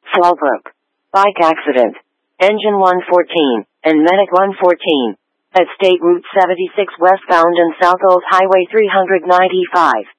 Fallbrook. Bike accident. Engine 114, and Medic 114. At State Route 76 westbound and South Old Highway 395.